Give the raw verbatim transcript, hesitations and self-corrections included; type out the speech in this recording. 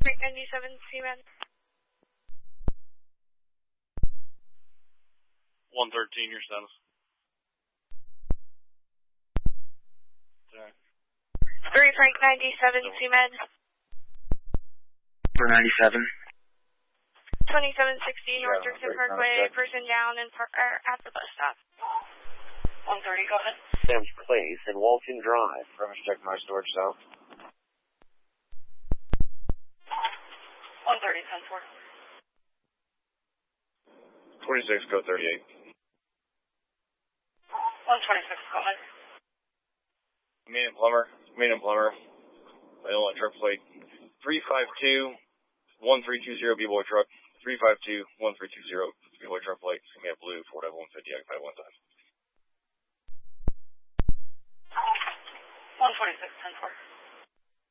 Frank ninety-seven, Seaman. one thirteen, your status. three Frank ninety-seven, Seaman. For ninety-seven. twenty-seven sixty North Dixon Parkway, person down and par er, at the bus stop. one thirty, go ahead. Sam's Place and Walton Drive. Premise check my storage south. one thirty, ten four. twenty-six, code thirty-eight. one twenty-six, go ahead. Main and plumber, main and plumber. I don't want truck plate. three five two, one three two zero B-boy truck. three five two, one three two zero B-boy truck plate. It's going to be a blue Ford F one fifty, occupied one time. one twenty-six, ten four.